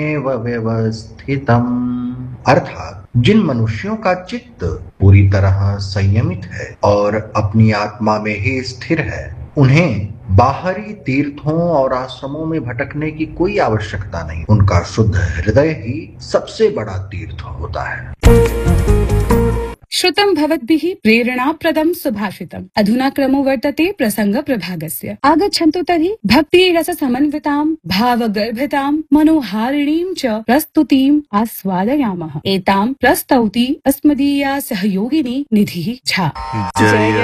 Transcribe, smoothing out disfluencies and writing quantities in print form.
एव व्यवस्थितम्। अर्थात जिन मनुष्यों का चित्त पूरी तरह संयमित है और अपनी आत्मा में ही स्थिर है, उन्हें बाहरी तीर्थों और आश्रमों में भटकने की कोई आवश्यकता नहीं। उनका शुद्ध हृदय ही सबसे बड़ा तीर्थ होता है। श्रुतं भवद्भिः प्रेरणाप्रदं सुभाषितम्। अधुना क्रमो वर्तते प्रसङ्गप्रभागस्य। आगच्छन्तु तर्हि भक्तिरससमन्वितां भावगर्भितां मनोहारिणीं च प्रस्तुतिम् आस्वादयामः। एतां प्रस्तौति अस्मदीया सहयोगिनी निधिः झा। जय